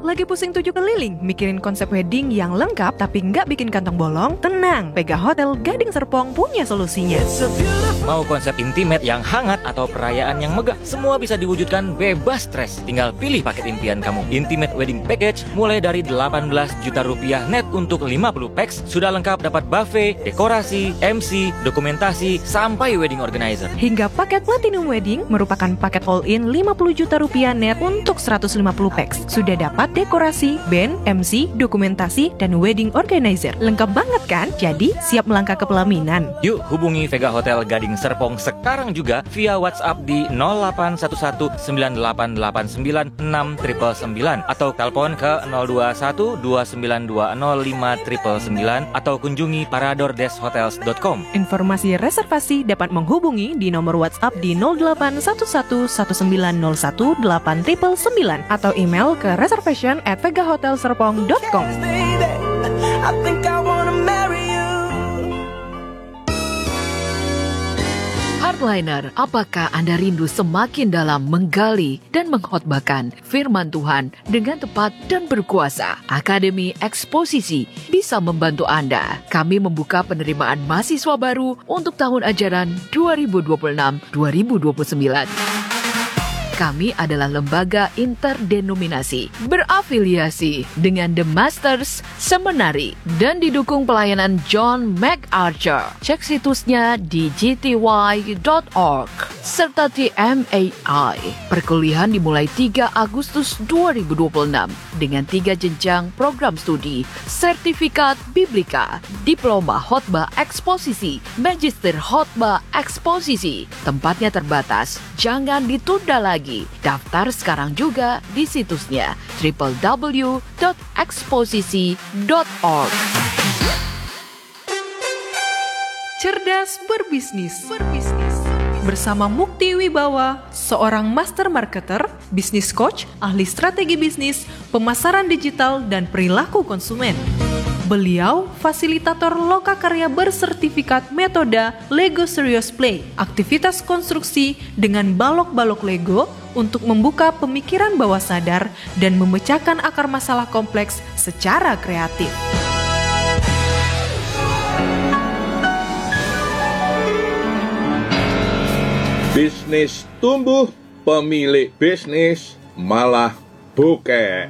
Lagi pusing 7 keliling, mikirin konsep wedding yang lengkap tapi nggak bikin kantong bolong? Tenang, Vega Hotel Gading Serpong punya solusinya. Mau konsep intimate yang hangat atau perayaan yang megah, semua bisa diwujudkan bebas stres. Tinggal pilih paket impian kamu. Intimate Wedding Package mulai dari 18 juta rupiah net untuk 50 packs. Sudah lengkap dapat buffet, dekorasi, MC, dokumentasi, sampai wedding organizer. Hingga paket Platinum Wedding merupakan paket all-in 50 juta rupiah net untuk 150 packs. Sudah dapat dekorasi, band, MC, dokumentasi, dan wedding organizer. Lengkap banget kan? Jadi siap melangkah ke pelaminan. Yuk hubungi Vega Hotel Gading Serpong sekarang juga via WhatsApp di 0811 9889 6999 atau telepon ke 021 2920 5999 atau kunjungi paradordeshotels.com. Informasi reservasi dapat menghubungi di nomor WhatsApp di 0811 1901 8999 atau email ke reservation@vegahotelserpong.com. Hardliner, apakah Anda rindu semakin dalam menggali dan mengkhotbahkan firman Tuhan dengan tepat dan berkuasa? Akademi Eksposisi bisa membantu Anda. Kami membuka penerimaan mahasiswa baru untuk tahun ajaran 2026-2029. Kami adalah lembaga interdenominasi berafiliasi dengan The Masters Seminary dan didukung pelayanan John MacArthur. Cek situsnya di gty.org serta TMAI. Perkuliahan dimulai 3 Agustus 2026 dengan 3 jenjang program studi, sertifikat Biblika, diploma khotbah eksposisi, magister khotbah eksposisi. Tempatnya terbatas, jangan ditunda lagi. Daftar sekarang juga di situsnya www.eksposisi.org. Cerdas berbisnis. Bersama Mukti Wibawa, seorang master marketer, bisnis coach, ahli strategi bisnis, pemasaran digital, dan perilaku konsumen. Beliau fasilitator lokakarya bersertifikat metode Lego Serious Play, aktivitas konstruksi dengan balok-balok Lego untuk membuka pemikiran bawah sadar dan memecahkan akar masalah kompleks secara kreatif. Bisnis tumbuh, pemilik bisnis malah bokeh.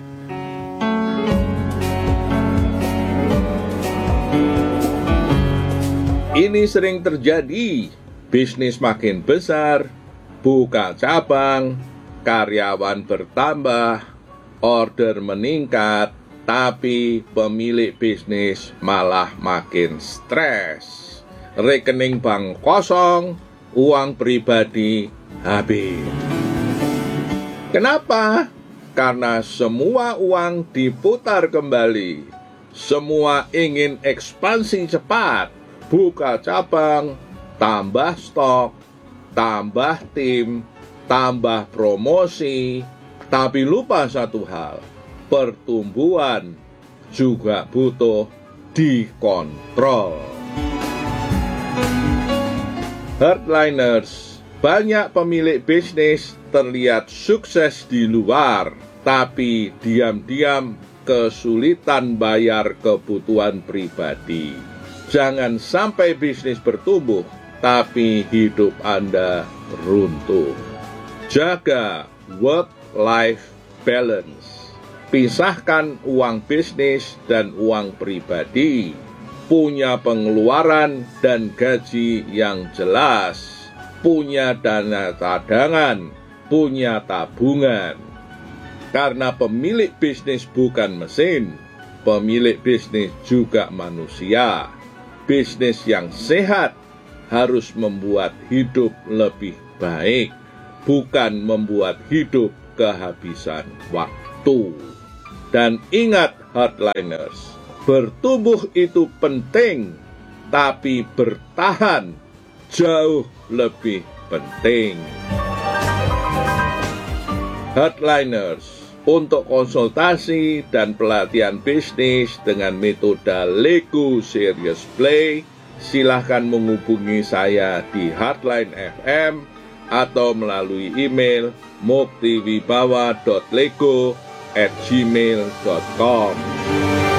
Ini sering terjadi, bisnis makin besar, buka cabang, karyawan bertambah, order meningkat, tapi pemilik bisnis malah makin stres. Rekening bank kosong, uang pribadi habis. Kenapa? Karena semua uang diputar kembali. Semua ingin ekspansi cepat. Buka cabang, tambah stok, tambah tim, tambah promosi, tapi lupa satu hal, pertumbuhan juga butuh dikontrol. Hardliners, banyak pemilik bisnis terlihat sukses di luar, tapi diam-diam kesulitan bayar kebutuhan pribadi. Jangan sampai bisnis bertumbuh, tapi hidup Anda runtuh. Jaga work-life balance. Pisahkan uang bisnis dan uang pribadi. Punya pengeluaran dan gaji yang jelas. Punya dana cadangan, punya tabungan. Karena pemilik bisnis bukan mesin, pemilik bisnis juga manusia. Bisnis yang sehat harus membuat hidup lebih baik, bukan membuat hidup kehabisan waktu. Dan ingat hardliners, bertumbuh itu penting, tapi bertahan jauh lebih penting. Hardliners, untuk konsultasi dan pelatihan bisnis dengan metode Lego Serious Play, silahkan menghubungi saya di Hardline FM atau melalui email muktiwibawa.lego@ @gmail.com.